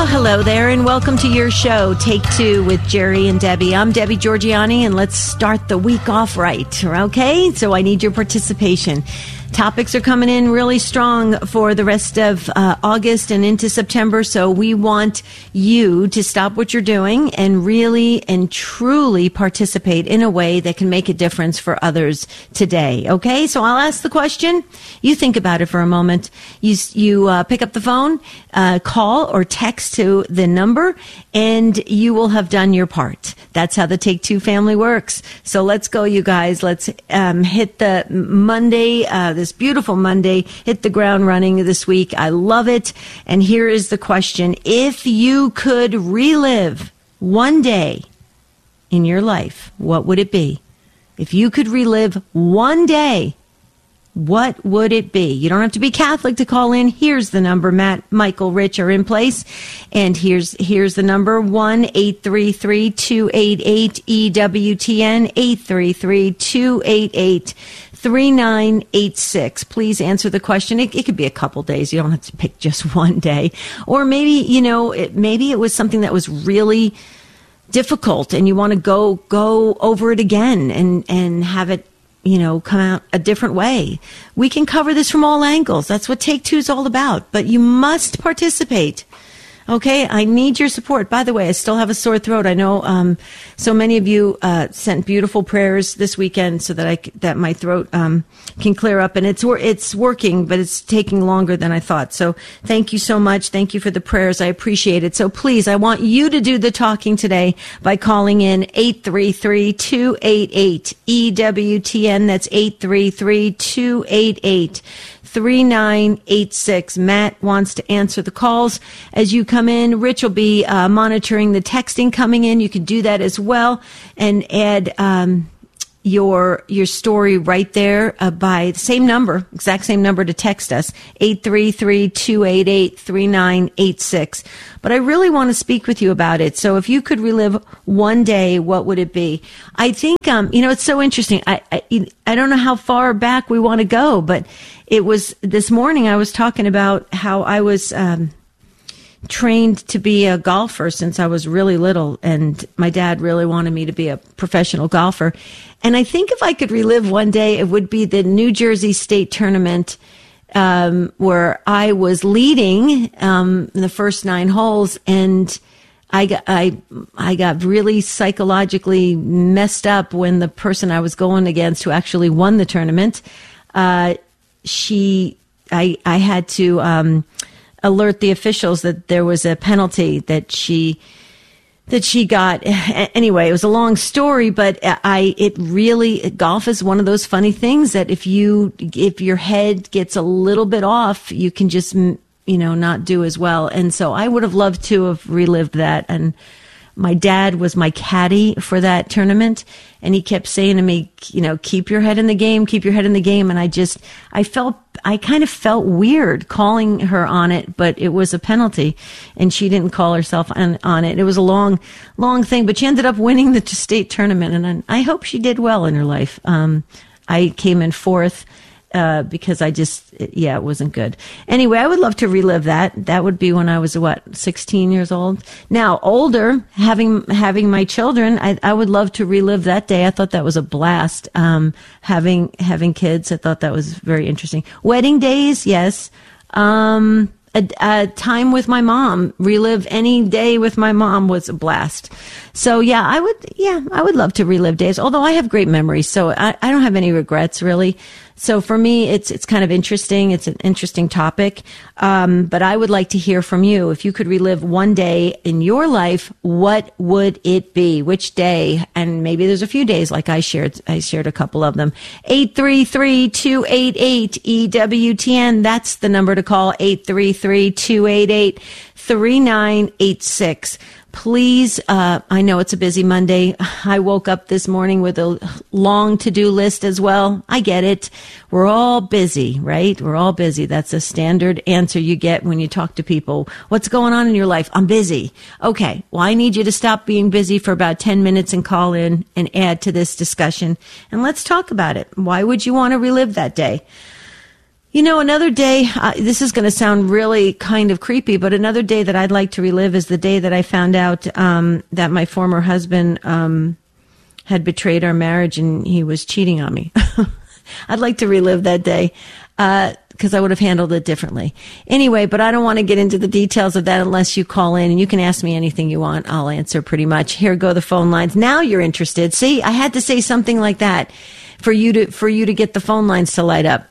Hello there, and welcome to your show, Take Two with Jerry and Debbie. I'm Debbie Georgiani, and let's start the week off right, okay? So I need your participation. Topics are coming in really strong for the rest of August and into September, so we want you to stop what you're doing and really and truly participate in a way that can make a difference for others today, okay? So I'll ask the question. You think about it for a moment. You pick up the phone, call or text to the number, and you will have done your part. That's how the Take Two family works. So let's go, you guys. Let's hit the Monday, this beautiful Monday, hit the ground running this week. I love it. And here is the question. If you could relive one day in your life, what would it be? If you could relive one day, what would it be? You don't have to be Catholic to call in. Here's the number. Matt, Michael, Rich are in place. And here's the number, 1-833-288-EWTN, 833-288-3986. Please answer the question. It could be a couple days. You don't have to pick just one day. Or maybe, maybe it was something that was really difficult and you want to go over it again and have it come out a different way. We can cover this from all angles. That's what Take Two is all about. But you must participate. Okay, I need your support. By the way, I still have a sore throat. I know so many of you sent beautiful prayers this weekend so that my throat can clear up, and it's working, but it's taking longer than I thought. So thank you so much. Thank you for the prayers. I appreciate it. So please, I want you to do the talking today by calling in 833-288-EWTN. That's 833-288-3986. Matt wants to answer the calls as you come in. Rich will be monitoring the texting coming in. You can do that as well and add your story right there by the same number, exact same number to text us, 833-288-3986. But I really want to speak with you about it. So if you could relive one day, what would it be? I think, it's so interesting. I don't know how far back we want to go, but it was this morning I was talking about how I was trained to be a golfer since I was really little, and my dad really wanted me to be a professional golfer. And I think if I could relive one day, it would be the New Jersey State Tournament, where I was leading the first 9 holes, and I got really psychologically messed up when the person I was going against, who actually won the tournament, I had to alert the officials that there was a penalty that she got. Anyway, it was a long story, but golf is one of those funny things that if your head gets a little bit off, you can just, not do as well. And so I would have loved to have relived that. And my dad was my caddy for that tournament, and he kept saying to me, keep your head in the game, keep your head in the game. And I kind of felt weird calling her on it, but it was a penalty, and she didn't call herself on it. It was a long, long thing, but she ended up winning the state tournament, and I hope she did well in her life. I came in 4th. Because it wasn't good. Anyway, I would love to relive that. That would be when I was, 16 years old. Now, older, having my children, I would love to relive that day. I thought that was a blast. Having kids, I thought that was very interesting. Wedding days, yes. A time with my mom, relive any day with my mom was a blast. So I would love to relive days, although I have great memories, so I don't have any regrets really. So for me, it's kind of interesting. It's an interesting topic. But I would like to hear from you. If you could relive one day in your life, what would it be? Which day? And maybe there's a few days like I shared a couple of them. 833-288-EWTN. That's the number to call, 833-288-3986. Please, I know it's a busy Monday. I woke up this morning with a long to-do list as well. I get it. We're all busy, right? We're all busy. That's a standard answer you get when you talk to people. What's going on in your life? I'm busy. Okay, well, I need you to stop being busy for about 10 minutes and call in and add to this discussion. And let's talk about it. Why would you want to relive that day? You know, another day, this is going to sound really kind of creepy, but another day that I'd like to relive is the day that I found out that my former husband had betrayed our marriage and he was cheating on me. I'd like to relive that day because I would have handled it differently. Anyway, but I don't want to get into the details of that unless you call in, and you can ask me anything you want. I'll answer pretty much. Here go the phone lines. Now you're interested. See, I had to say something like that for you to get the phone lines to light up.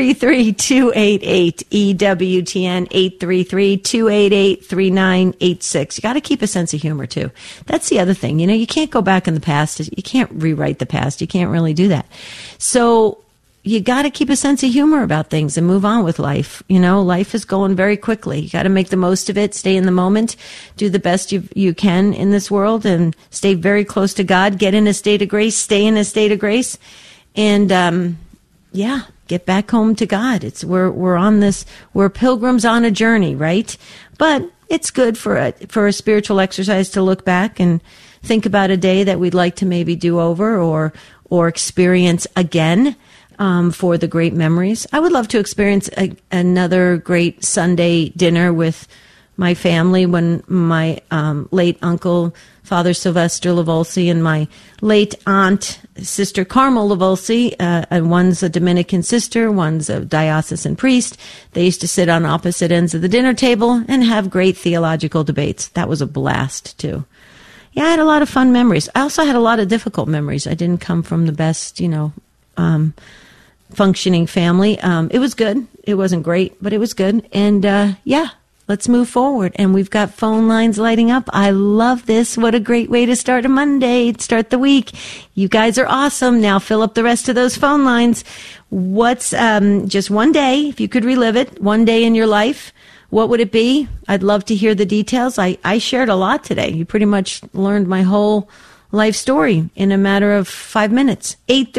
833-288-EWTN, 833-288-3986. You got to keep a sense of humor too. That's the other thing. You know, you can't go back in the past. You can't rewrite the past. You can't really do that. So you got to keep a sense of humor about things and move on with life. You know, life is going very quickly. You got to make the most of it, stay in the moment, do the best you can in this world, and stay very close to God. Get in a state of grace, stay in a state of grace, and get back home to God. We're pilgrims on a journey, right? But it's good for a spiritual exercise to look back and think about a day that we'd like to maybe do over or experience again. For the great memories. I would love to experience another great Sunday dinner with my family when my late uncle, Father Sylvester Lavolsi, and my late aunt, Sister Carmel Lavolsi, and one's a Dominican sister, one's a diocesan priest. They used to sit on opposite ends of the dinner table and have great theological debates. That was a blast, too. Yeah, I had a lot of fun memories. I also had a lot of difficult memories. I didn't come from the best, functioning family. It was good. It wasn't great, but it was good. And let's move forward. And we've got phone lines lighting up. I love this. What a great way to start a Monday, start the week. You guys are awesome. Now fill up the rest of those phone lines. What's just one day, if you could relive it, one day in your life, what would it be? I'd love to hear the details. I shared a lot today. You pretty much learned my whole life story in a matter of 5 minutes.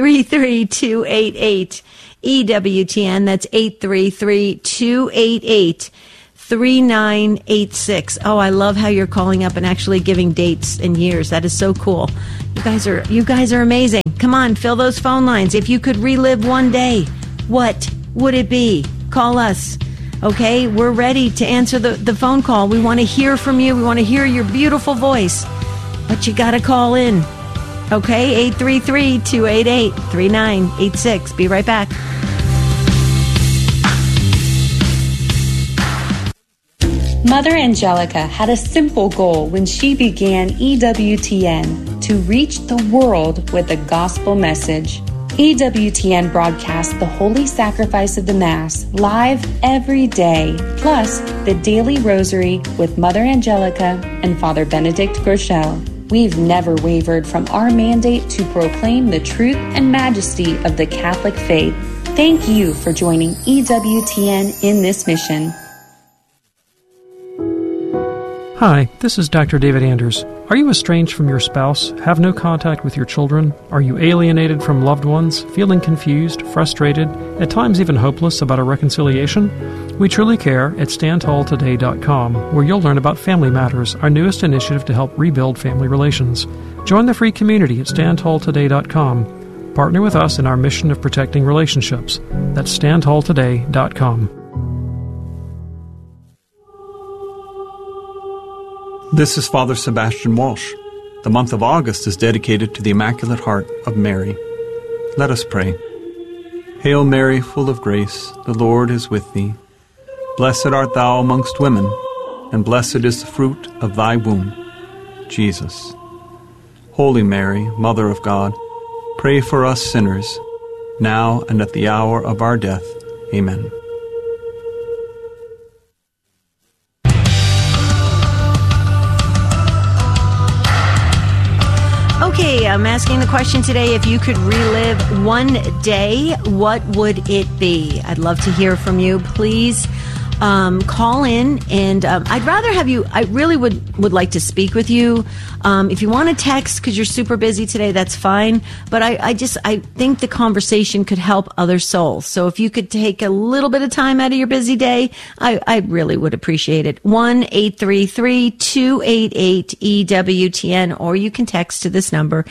833-288-EWTN. That's 833-288-3986. Oh, I love how you're calling up and actually giving dates and years. That is so cool. You guys are amazing. Come on, fill those phone lines. If you could relive one day, what would it be? Call us. Okay, we're ready to answer the phone call. We want to hear from you. We want to hear your beautiful voice. But you got to call in. Okay, 833-288-3986. Be right back. Mother Angelica had a simple goal when she began EWTN: to reach the world with a gospel message. EWTN broadcasts the Holy Sacrifice of the Mass live every day, plus the Daily Rosary with Mother Angelica and Father Benedict Groeschel. We've never wavered from our mandate to proclaim the truth and majesty of the Catholic faith. Thank you for joining EWTN in this mission. Hi, this is Dr. David Anders. Are you estranged from your spouse, have no contact with your children? Are you alienated from loved ones, feeling confused, frustrated, at times even hopeless about a reconciliation? We truly care at StandTallToday.com, where you'll learn about Family Matters, our newest initiative to help rebuild family relations. Join the free community at StandTallToday.com. Partner with us in our mission of protecting relationships. That's StandTallToday.com. This is Father Sebastian Walsh. The month of August is dedicated to the Immaculate Heart of Mary. Let us pray. Hail Mary, full of grace, the Lord is with thee. Blessed art thou amongst women, and blessed is the fruit of thy womb, Jesus. Holy Mary, Mother of God, pray for us sinners, now and at the hour of our death. Amen. Okay, I'm asking the question today, if you could relive one day, what would it be? I'd love to hear from you. Please call in, and I'd rather have you. I really would like to speak with you. If you want to text because you're super busy today, that's fine. But I think the conversation could help other souls. So if you could take a little bit of time out of your busy day, I really would appreciate it. 1-833-288-EWTN, or you can text to this number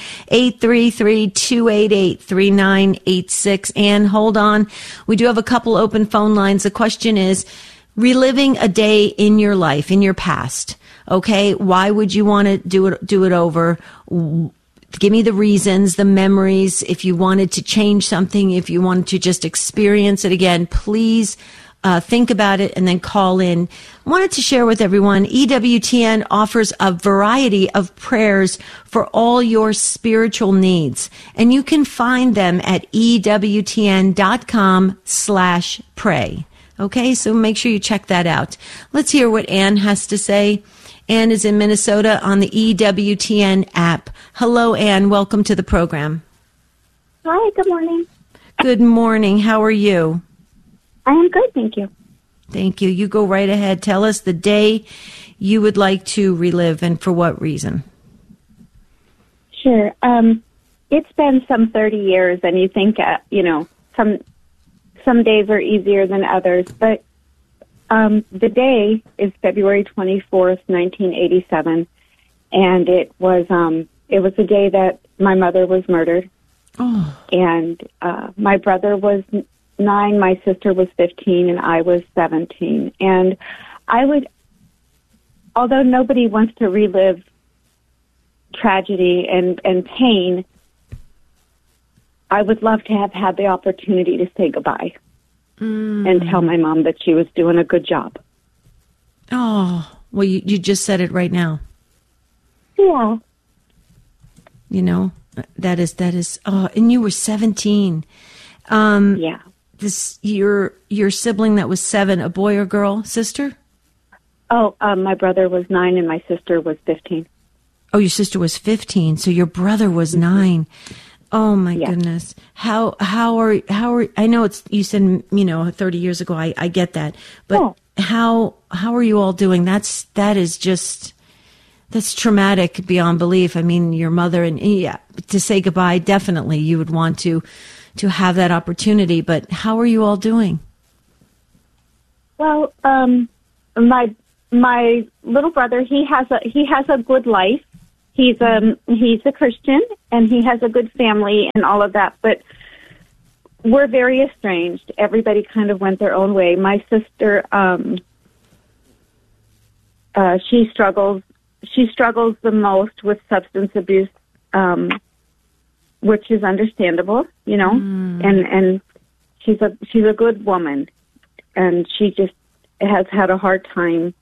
833-288-3986. And hold on, we do have a couple open phone lines. The question is, reliving a day in your life, in your past. Okay. Why would you want to do it over? Give me the reasons, the memories. If you wanted to change something, if you wanted to just experience it again, please think about it and then call in. I wanted to share with everyone, EWTN offers a variety of prayers for all your spiritual needs. And you can find them at EWTN.com/pray. Okay, so make sure you check that out. Let's hear what Ann has to say. Ann is in Minnesota on the EWTN app. Hello, Ann. Welcome to the program. Hi, good morning. Good morning. How are you? I am good, thank you. Thank you. You go right ahead. Tell us the day you would like to relive and for what reason. Sure. It's been some 30 years, and you think, some days are easier than others, but the day is February 24th, 1987, and it was a day that my mother was murdered. Oh. And my brother was 9, my sister was 15, and I was 17. And although nobody wants to relive tragedy and pain, I would love to have had the opportunity to say goodbye and tell my mom that she was doing a good job. Oh, well, you just said it right now. Yeah. You know, that is, oh, and you were 17. Yeah. Your sibling that was 7, a boy or girl, sister? Oh, my brother was 9 and my sister was 15. Oh, your sister was 15, so your brother was 9. Oh my goodness. How are, I know you said, 30 years ago, I get that, but how are you all doing? That's traumatic beyond belief. I mean, your mother, and to say goodbye, definitely you would want to have that opportunity, but how are you all doing? Well, my little brother, he has a good life. He's a Christian, and he has a good family and all of that, but we're very estranged. Everybody kind of went their own way. My sister, she struggles the most with substance abuse, which is understandable, and she's a good woman, and she just has had a hard time,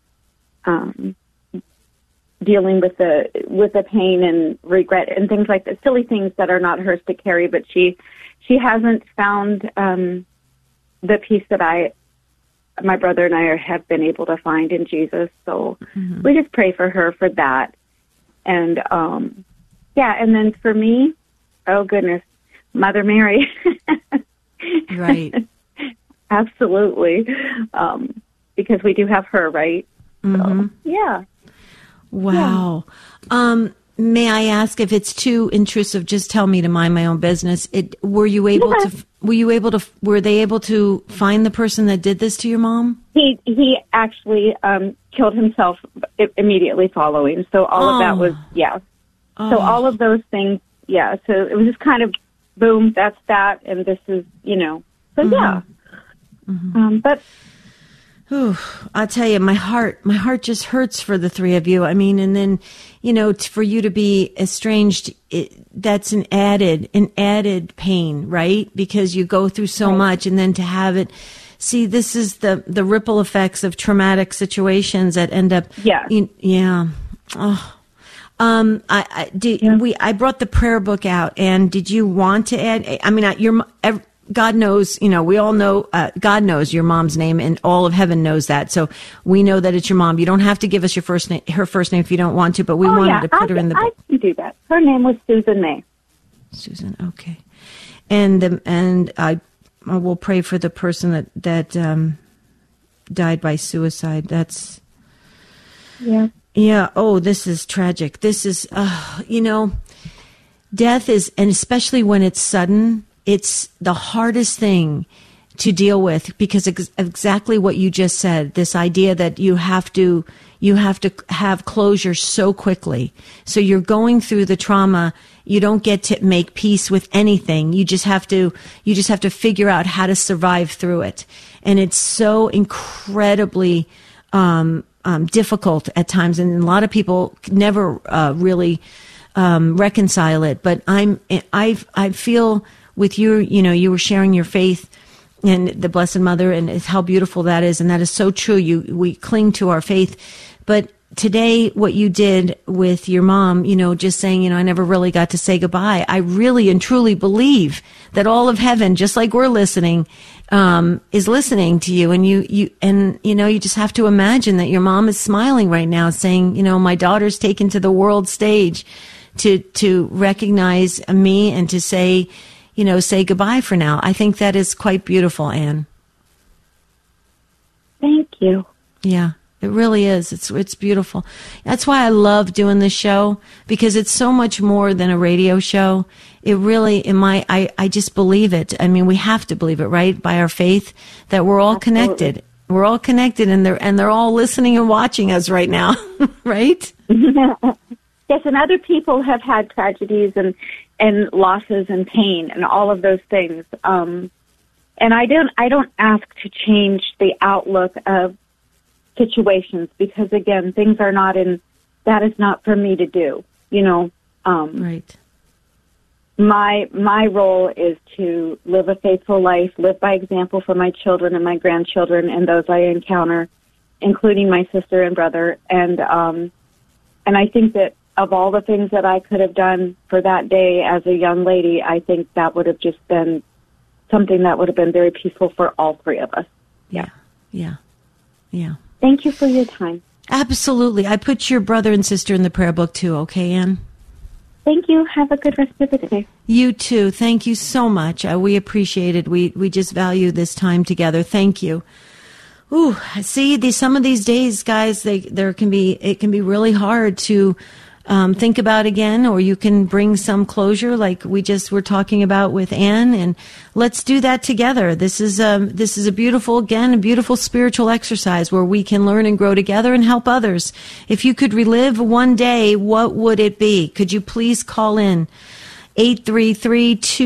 dealing with the pain and regret and things like that, silly things that are not hers to carry. But she hasn't found the peace that my brother and I have been able to find in Jesus. So we just pray for her for that. And and then for me, oh goodness, Mother Mary. Right. Absolutely. Because we do have her, right? So, yeah. Wow. Yeah. May I ask, if it's too intrusive, just tell me to mind my own business. Were they able to find the person that did this to your mom? He actually killed himself immediately following. So all of that was, So all of those things, So it was just kind of, boom, that's that. And this is, so but Ooh, I'll tell you, my heart just hurts for the three of you. I mean, and then, for you to be estranged, that's an added pain, right? Because you go through so much, and then to have it, see, this is the ripple effects of traumatic situations that end up, Oh. I brought the prayer book out, and did you want to add? I mean, God knows, we all know, God knows your mom's name, and all of heaven knows that. So we know that it's your mom. You don't have to give us her first name if you don't want to, but we wanted to put her in the book. I can do that. Her name was Susan May. Susan, okay. And I will pray for the person that died by suicide. That's, Yeah. yeah. Oh, this is tragic. This is, death is, and especially when it's sudden, it's the hardest thing to deal with, because exactly what you just said, this idea that you have to have closure so quickly. So you're going through the trauma. You don't get to make peace with anything. You just have to figure out how to survive through it. And it's so incredibly, difficult at times. And a lot of people never, really, reconcile it. But I feel with you, you were sharing your faith and the Blessed Mother, and how beautiful that is. And that is so true. We cling to our faith. But today, what you did with your mom, just saying, I never really got to say goodbye. I really and truly believe that all of heaven, just like we're listening, is listening to you. And you just have to imagine that your mom is smiling right now, saying, my daughter's taken to the world stage to recognize me and to say goodbye for now. I think that is quite beautiful, Anne. Thank you. Yeah, it really is. It's beautiful. That's why I love doing this show, because it's so much more than a radio show. It really, I just believe it. I mean, we have to believe it, right? By our faith, that we're all connected. We're all connected, and they're all listening and watching us right now, right? Yes, and other people have had tragedies and losses and pain and all of those things. And I don't ask to change the outlook of situations, because again, things are not that is not for me to do, Right. My role is to live a faithful life, live by example for my children and my grandchildren and those I encounter, including my sister and brother. And I think that of all the things that I could have done for that day as a young lady, I think that would have just been something that would have been very peaceful for all three of us. Yeah. Thank you for your time. Absolutely. I put your brother and sister in the prayer book too, okay, Anne? Thank you. Have a good rest of the day. You too. Thank you so much. We appreciate it. We just value this time together. Thank you. Ooh, see, some of these days, guys, it can be really hard to think about again, or you can bring some closure, like we just were talking about with Anne, and let's do that together. This is a beautiful spiritual exercise where we can learn and grow together and help others. If you could relive one day, what would it be? Could you please call in 833-2